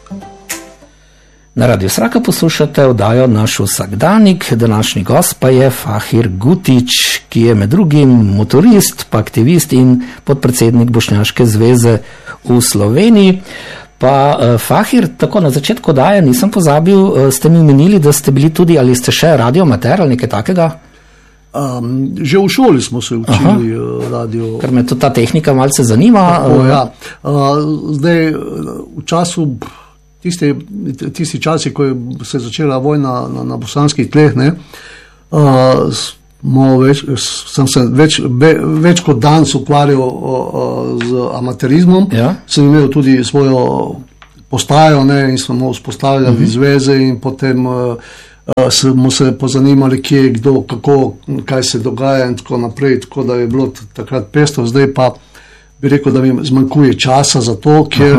Na Radio Sraka poslušate oddajo Naš vsakdanik. Današnji gost pa je Fahir Gutić, ki je med drugim motorist, pa aktivist in podpredsednik Bošnjaške zveze v Sloveniji. Pa Fahir, tako na začetku oddaje nisem pozabil, ste mi omenili, da ste bili tudi, ali ste še radioamater ali nekaj takega? Že v šoli smo se učili radio. Ker me to ta tehnika malce zanima. Tako, ja. Zdaj, v času, tisti časi, ko je se začela vojna na bosanskih tleh, sem se več kot dan ukvarjal z amaterizmom. Ja. Sem imel tudi svojo postajo in smo vzpostavljali zveze in potem smo se pozanimali, kje, kdo, kako, kaj se dogaja in tako naprej, tako da je bilo takrat pestro. Zdaj pa bi rekel, da mi zmanjkuje časa za to, ker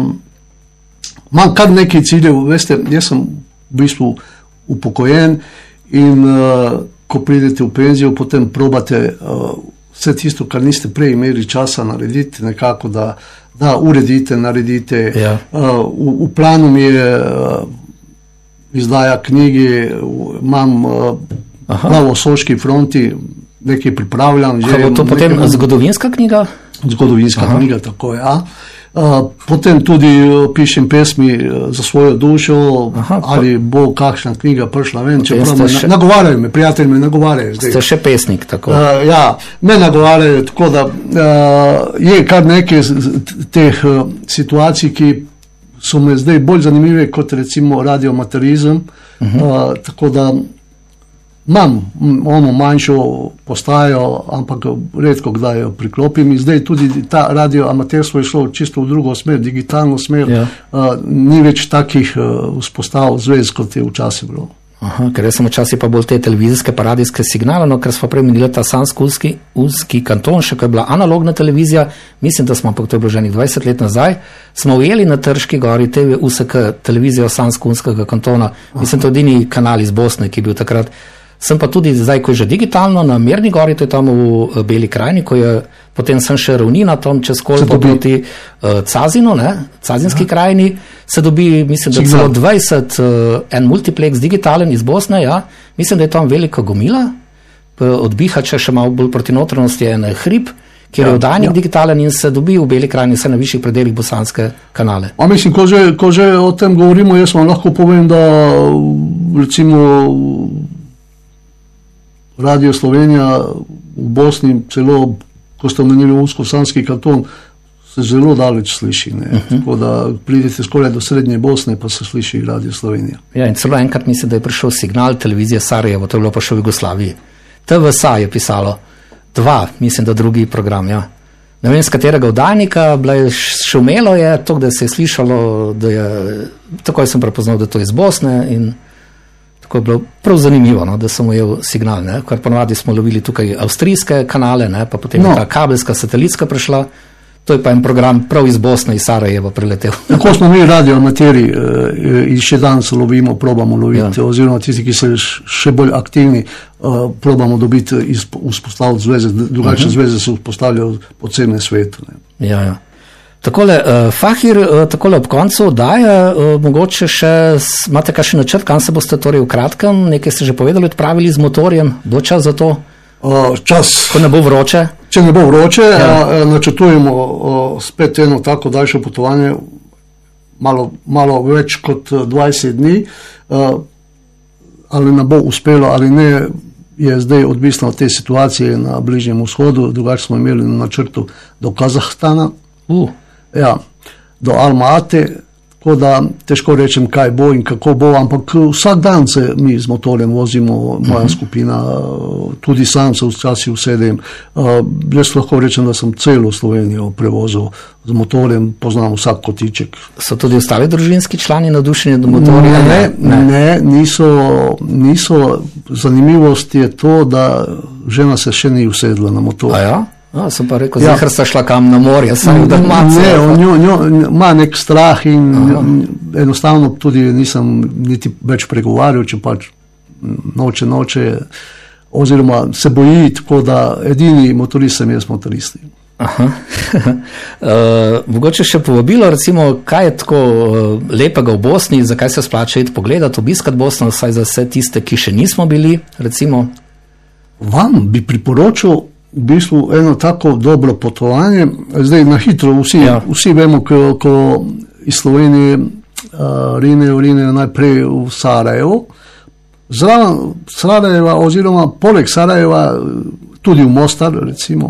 imam kar nekaj ciljev. Veste, jaz sem v bistvu upokojen in ko pridete v penzijo, potem probate vse tisto, kar niste prej imeli časa narediti, nekako da uredite, naredite. Ja. V planu mi je izdaja knjigi, imam na Osoški fronti, nekaj pripravljam. Kaj bo to potem zgodovinska knjiga? Zgodovinska knjiga, tako ja. Potem tudi pišem pesmi za svojo dušo, ali bo kakšna knjiga prišla ven, nagovarjajo me, prijatelji me nagovarjajo. Ste še pesnik, tako? Ja, me nagovarjajo, tako da je kar nekaj teh situacij, ki so me zdaj bolj zanimive kot recimo radioamaterizem, tako da imam manjšo postajo, ampak redko kdaj jo priklopim in zdaj tudi ta radioamaterstvo je šlo čisto v drugo smer, digitalno smer, ni več takih vzpostav zvez, kot je včasih bilo. Ker jaz sem včasih pa bolj te televizijske pa radijske signale, ker smo prej menili ta Sanskouski kanton, še ko je bila analogna televizija, mislim, da smo, ampak to je bilo že 20 let nazaj, smo ujeli na Trški gori TV USK, televizijo Sanskouskega kantona, mislim, to je edini kanal iz Bosne, ki je bil takrat. Sem pa tudi zdaj, ko je že digitalno, na Mirni gori, to je tam v Beli krajini, ko je, potem sem še ravnina tam čez Kolpo proti Cazinu, Cazinski krajini, se dobi, mislim, da celo 20, en multiplex digitalen iz Bosne, ja, mislim, da je tam velika gomila, od Bihača še malo bolj proti notranjosti je en hrib, kjer je oddajnik digitalen in se dobi v Beli krajini vse na višjih predelih bosanske kanale. A mislim, ko že o tem govorimo, jaz vam lahko povem, da recimo Radio Slovenija v Bosni, celo, ko ste omenili Usko-Sanski kanton, se zelo daleč sliši. Tako da pridete skoraj do srednje Bosne, pa se sliši Radio Slovenija. Ja, in celo enkrat mislim, da je prišel signal televizije Sarajevo, to je bilo pa še v Jugoslaviji. TVSA je pisalo, 2, mislim, da drugi program, ja. Ne vem, z katerega oddajnika, šumelo je, to, da se je slišalo, takoj sem prepoznal, da to je iz Bosne in tako je bilo prav zanimivo, da sem ujel signal, ker ponovadi smo lovili tukaj avstrijske kanale, pa potem ta kabelska satelitska prišla, to je pa en program prav iz Bosne, iz Sarajeva priletel. Tako smo mi radioamateri in še danes lovimo, probamo loviti, oziroma tisti, ki so še bolj aktivni, probamo dobiti vzpostaviti zveze, drugačne zveze se vzpostavljajo po celem svetu. Ja. Takole, Fahir, takole ob koncu oddaje, mogoče še, imate kakšen načrt, kam se boste torej v kratkem, nekaj ste že povedali, odpravili z motorjem, bo čas za to? Čas. Ko ne bo vroče? Če ne bo vroče, načrtujemo spet eno tako daljše potovanje, malo več kot 20 dni, ali ne bo uspelo, ali ne, je zdaj odvisno od te situacije na Bližnjem vzhodu, drugače smo imeli na načrtu do Kazahstana, ja, do Alma-Ate, tako da težko rečem, kaj bo in kako bo, ampak vsak dan se mi z motorjem vozimo, moja skupina, tudi sam se včasih usedem. Jaz lahko rečem, da sem celo Slovenijo prevozil z motorjem, poznam vsak kotiček. So tudi ostali družinski člani navdušeni do motorja? Ne, niso. Zanimivost je to, da žena se še ni usedla na motor. A ja? Sem pa rekel, zahar sta šla kam na morje, samo da ima nek strah in enostavno tudi nisem niti več pregovarjal, če pač noče, oziroma se boji, tako da edini motorist sem jaz motoristi. Mogoče še povabilo, recimo, kaj je tako lepega v Bosni, zakaj se splača iti pogledati, obiskati Bosno, vsaj za vse tiste, ki še nismo bili, recimo? Vam bi priporočil v bistvu eno tako dobro potovanje. Zdaj na hitro vsi vemo, ko iz Slovenije rinejo najprej v Sarajevo. Zraven Sarajeva oziroma poleg Sarajeva tudi v Mostar, recimo.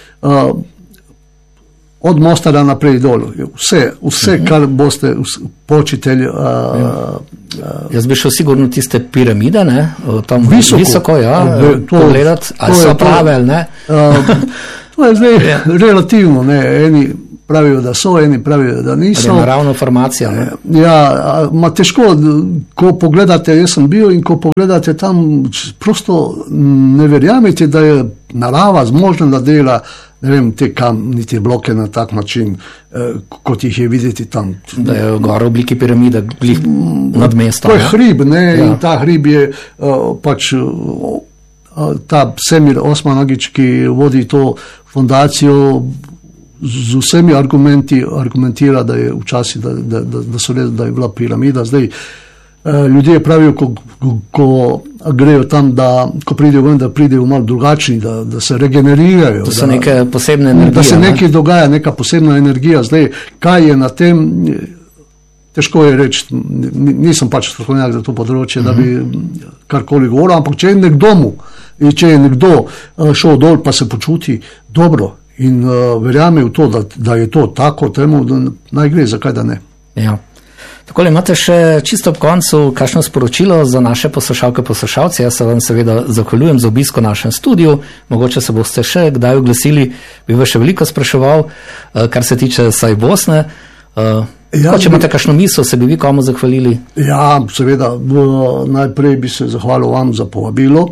Od Mostara naprej dol. Vse kar boste počitelj. Jaz bi šel sigurno tiste piramide, ne? Tam visoko, pogledati, ali so prave, ali ne? To je zdaj relativno, ne? Eni pravijo, da so, eni pravijo, da niso. Naravna formacija, ne? Ja, težko, ko pogledate, jaz sem bil in ko pogledate tam, prosto ne verjamete, da je narava zmožna, da dela, ne vem, te niti bloke na tak način, kot jih je videti tam. Da je gor v obliki piramide, nad mestom. To je hrib, ne, in ta hrib je pač ta Semir Osmanagić, ki vodi to fondacijo, z vsemi argumentira, da je včasih, da je bila piramida. Zdaj, ljudje pravijo, ko grejo tam, ko pridejo ven, da pridejo malo drugačni, da se regenerirajo. To so neke posebne energije. Da se nekaj dogaja, neka posebna energija. Zdaj, kaj je na tem, težko je reči, nisem pač strokovnjak za to področje, da bi karkoli govoril, ampak če je nekdo šel dol, pa se počuti dobro, in verjame v to, da je to tako, temu, da naj gre, zakaj da ne. Ja. Takole, imate še čisto ob koncu kakšno sporočilo za naše poslušalke, poslušalce? Jaz se vam seveda zahvaljujem za obisko v našem studiu, mogoče se boste še kdaj oglasili, bi vas še veliko spraševal, kar se tiče saj Bosne. Če imate kakšno misel, se bi vi komu zahvalili? Ja, seveda, najprej bi se zahvalil vam za povabilo.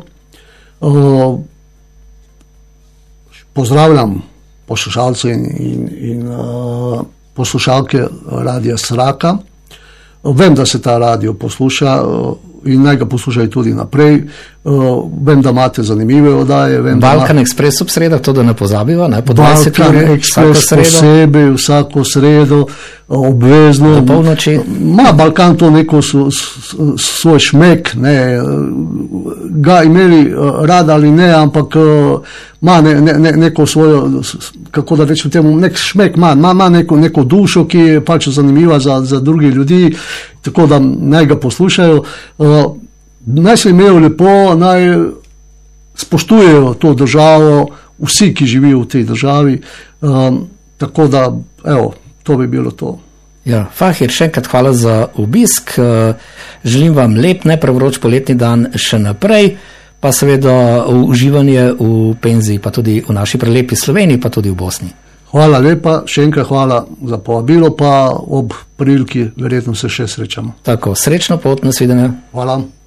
Pozdravljam poslušalce in poslušalke Radia Sraka. Vem, da se ta radio posluša in naj ga poslušajo tudi naprej. Vem, da imate zanimive oddaje. Balkan Express ob sredah, to da ne pozabiva, ne? Po 20 Balkan Express posebej, vsako sredo, obvezno. Do polnoči. Ma Balkan to neko svoj šmek, ne, ga imeli rada ali ne, ampak ima neko svojo, kako da rečem temu, nek šmek ima neko dušo, ki je pač zanimiva za drugi ljudi, tako da naj ga poslušajo. Naj se imajo lepo, naj spoštujejo to državo, vsi, ki živijo v tej državi, tako da, evo, to bi bilo to. Ja, Fahir, še enkrat hvala za obisk, želim vam lep, neprevroč poletni dan še naprej, pa seveda uživanje v penziji, pa tudi v naši prelepi Sloveniji, pa tudi v Bosni. Hvala lepa, še enkrat hvala za povabilo, pa ob priliki verjetno se še srečamo. Tako, srečno pot, nasvidenje. Hvala.